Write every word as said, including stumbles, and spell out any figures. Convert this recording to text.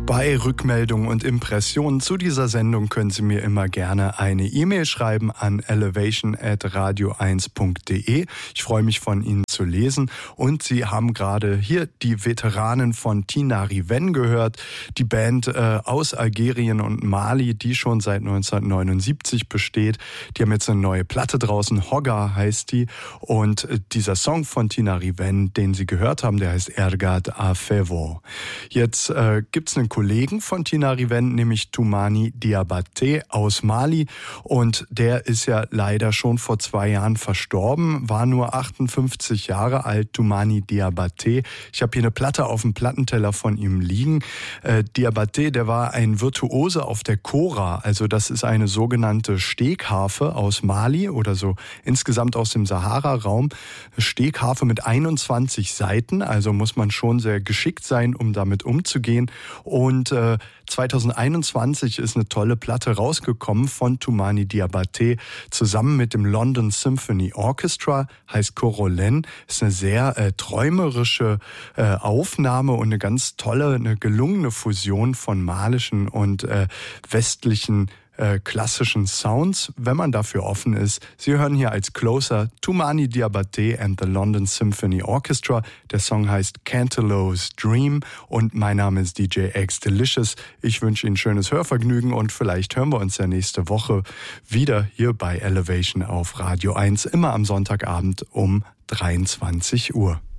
Bei Rückmeldungen und Impressionen zu dieser Sendung können Sie mir immer gerne eine E-Mail schreiben an elevation at radio eins punkt de. Ich freue mich, von Ihnen zu lesen. Und Sie haben gerade hier die Veteranen von Tinari Wen gehört, die Band äh, aus Algerien und Mali, die schon seit neunzehnhundertneunundsiebzig besteht. Die haben jetzt eine neue Platte draußen, Hogga heißt die. Und äh, dieser Song von Tinari Wen, den Sie gehört haben, der heißt Ergat Afevo. Jetzt äh, gibt es einen Kollegen von Tinari Wen, nämlich Toumani Diabaté aus Mali, und der ist ja leider schon vor zwei Jahren verstorben, war nur achtundfünfzig Jahre alt, Toumani Diabaté. Ich habe hier eine Platte auf dem Plattenteller von ihm liegen. Äh, Diabaté, der war ein Virtuose auf der Kora, also das ist eine sogenannte Stegharfe aus Mali oder so insgesamt aus dem Sahara-Raum. Stegharfe mit einundzwanzig Saiten, also muss man schon sehr geschickt sein, um damit umzugehen. Und äh, zweitausendeinundzwanzig ist eine tolle Platte rausgekommen von Toumani Diabaté zusammen mit dem London Symphony Orchestra, heißt Corolen. Ist eine sehr äh, träumerische äh, Aufnahme und eine ganz tolle, eine gelungene Fusion von malischen und äh, westlichen äh, klassischen Sounds, wenn man dafür offen ist. Sie hören hier als Closer Toumani Diabaté and the London Symphony Orchestra. Der Song heißt Cantelou's Dream und mein Name ist D J X Delicious. Ich wünsche Ihnen schönes Hörvergnügen und vielleicht hören wir uns ja nächste Woche wieder hier bei Elevation auf Radio eins, immer am Sonntagabend um dreiundzwanzig Uhr.